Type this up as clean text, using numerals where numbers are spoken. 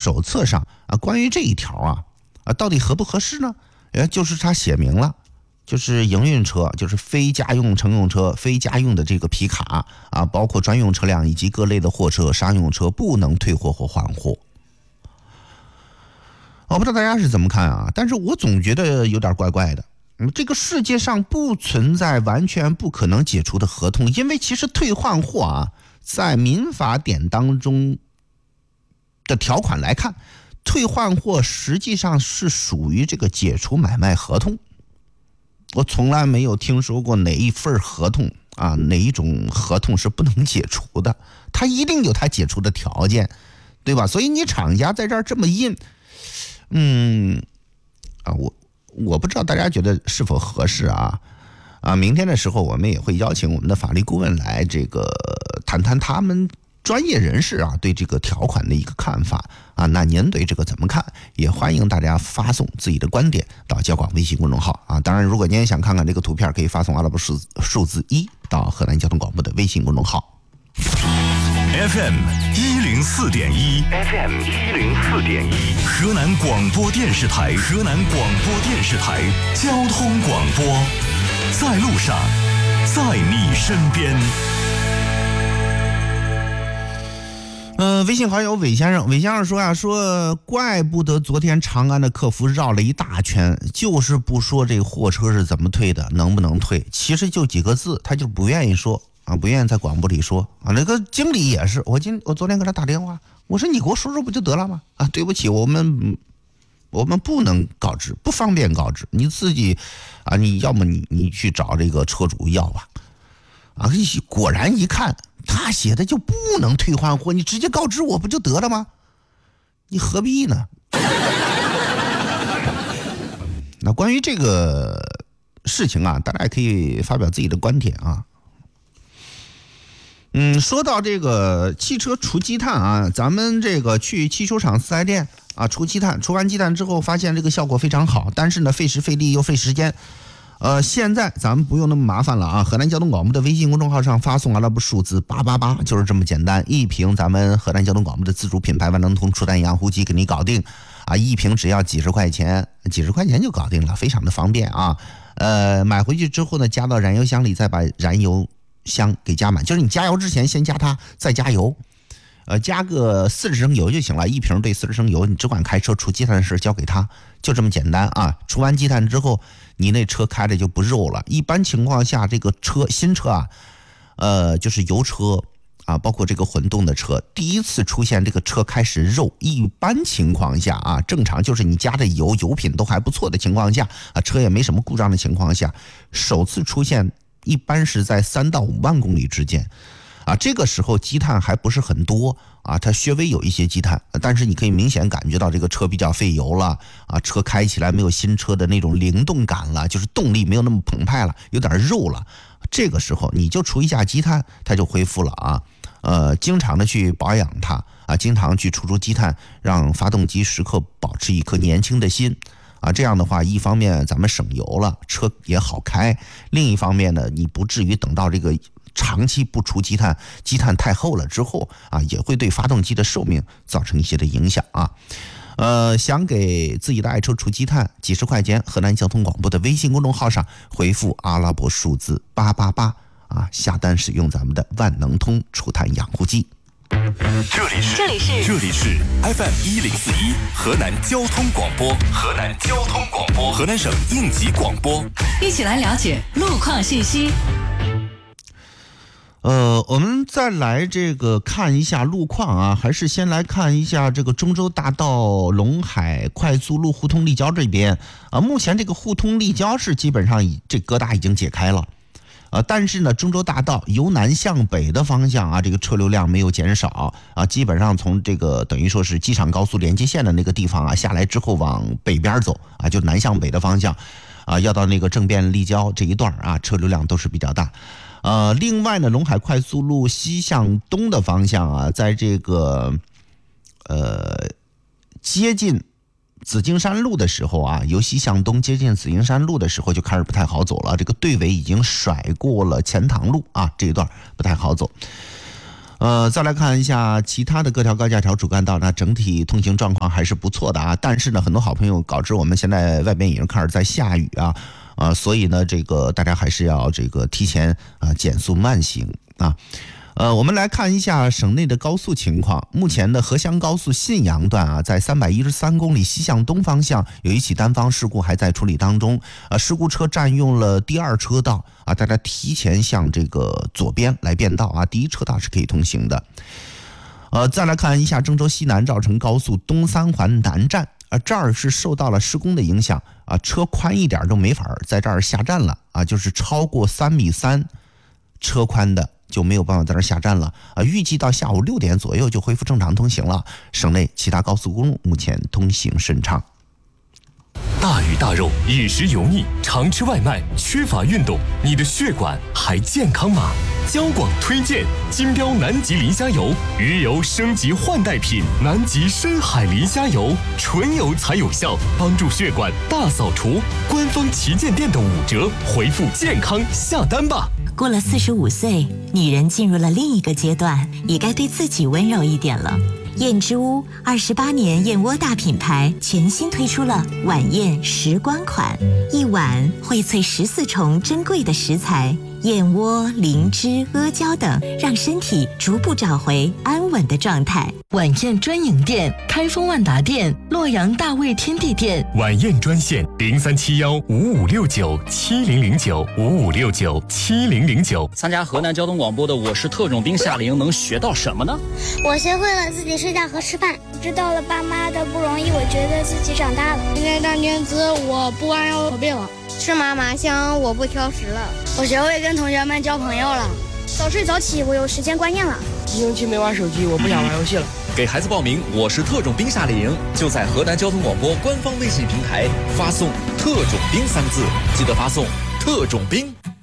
手册上啊，关于这一条到底合不合适呢？就是他写明了，就是营运车，就是非家用乘用车、非家用的这个皮卡啊，包括专用车辆以及各类的货车、商用车不能退货或换货。我不知道大家是怎么看啊，但是我总觉得有点怪怪的。这个世界上不存在完全不可能解除的合同，因为其实退换货在民法典当中的条款来看，退换货实际上是属于这个解除买卖合同。我从来没有听说过哪一份合同哪一种合同是不能解除的，它一定有它解除的条件，对吧？所以你厂家在这儿这么印，我不知道大家觉得是否合适明天的时候我们也会邀请我们的法律顾问来这个谈谈他们专业人士对这个条款的一个看法那您对这个怎么看？也欢迎大家发送自己的观点到交广微信公众号当然，如果您也想看看这个图片，可以发送阿拉伯数字1到河南交通广播的微信公众号。 FM 104.1 FM 104.1河南广播电视台交通广播，在路上，在你身边。 微信好友韦先生说怪不得昨天长安的客服绕了一大圈，就是不说这个货车是怎么退的，能不能退，其实就几个字，他就不愿意说不愿意在广播里说那个经理也是，我昨天给他打电话，我说你给我说说不就得了吗？对不起，我们不能告知，不方便告知，你自己你要么你去找这个车主要吧果然一看他写的就不能退换货，你直接告知我不就得了吗？你何必呢？那关于这个事情大家也可以发表自己的观点说到这个汽车除积碳咱们这个去汽修厂4S店除积碳，除完积碳之后发现这个效果非常好，但是呢费时费力又费时间。现在咱们不用那么麻烦了河南交通广播的微信公众号上发送阿拉伯数字888，就是这么简单，一瓶咱们河南交通广播的自主品牌万能通除碳养护剂给你搞定一瓶只要几十块钱就搞定了，非常的方便买回去之后呢，加到燃油箱里，再把燃油箱给加满，就是你加油之前先加它，再加油加个40升油就行了，一瓶兑40升油，你只管开车，除积碳的事交给他，就这么简单除完积碳之后，你那车开的就不肉了。一般情况下，这个新车就是油车包括这个混动的车，第一次出现这个车开始肉，一般情况下正常就是你加的油品都还不错的情况下车也没什么故障的情况下，首次出现一般是在3到5万公里之间这个时候积碳还不是很多它稍微有一些积碳，但是你可以明显感觉到这个车比较费油了车开起来没有新车的那种灵动感了，就是动力没有那么澎湃了，有点肉了。这个时候你就除一下积碳，它就恢复了经常的去保养它经常去除积碳，让发动机时刻保持一颗年轻的心这样的话，一方面咱们省油了，车也好开，另一方面呢，你不至于等到这个长期不除积碳，积碳太厚了之后也会对发动机的寿命造成一些的影响想给自己的爱车除积碳，几十块钱，河南交通广播的微信公众号上回复阿拉伯数字888下单使用咱们的万能通除碳养护剂。 这里是 FM 104.1河南交通广播，河南省应急广播， 一起来了解路况信息。 我们再来这个看一下路况还是先来看一下这个中州大道陇海快速路互通立交这边目前这个互通立交是基本上这疙瘩已经解开了但是呢，中州大道由南向北的方向这个车流量没有减少基本上从这个等于说是机场高速连接线的那个地方下来之后往北边走就南向北的方向要到那个正便立交这一段车流量都是比较大。另外呢，陇海快速路西向东的方向在这个接近紫金山路的时候由西向东接近紫金山路的时候就开始不太好走了，这个队尾已经甩过了钱塘路这一段不太好走。 再来看一下其他的各条高架桥主干道，那整体通行状况还是不错的啊。但是呢，很多好朋友告知我们，现在外边已经开始在下雨啊，所以呢，这个大家还是要这个提前减速慢行啊。我们来看一下省内的高速情况。目前的合襄高速信阳段在313公里西向东方向有一起单方事故还在处理当中。事故车占用了第2车道大家提前向这个左边来变道第1车道是可以通行的。再来看一下郑州西南绕城高速东三环南站。这儿是受到了施工的影响车宽一点都没法在这儿下站了就是超过3.3米车宽的就没有办法在这儿下站了预计到下午6点左右就恢复正常通行了。省内其他高速公路目前通行顺畅。 大鱼大肉，饮食油腻，常吃外卖，缺乏运动，你的血管还健康吗？交广推荐金标南极磷虾油，鱼油升级换代品，南极深海磷虾油，纯油才有效，帮助血管大扫除。官方旗舰店的5折，回复健康下单吧。 过了45岁，女人进入了另一个阶段，也该对自己温柔一点了。燕之屋28年燕窝大品牌全新推出了晚宴时光款，一碗荟萃14重珍贵的食材，燕窝、灵芝、阿胶等，让身体逐步找回安稳的状态。 晚宴专营店：开封万达店、洛阳大卫天地店。 晚宴专线03715569700955697009。 参加河南交通广播的我是特种兵夏令营能学到什么呢？ 我学会了自己睡觉和吃饭，知道了爸妈的不容易，我觉得自己长大了。 今天当天资，我不光要跑病了， 吃嘛嘛香，我不挑食了。 我学会跟同学们交朋友了。 早睡早起，我有时间观念了。 1星期没玩手机，我不想玩游戏了。 给孩子报名我是特种兵夏令营，就在河南交通广播官方微信平台发送特种兵3个字，记得发送特种兵。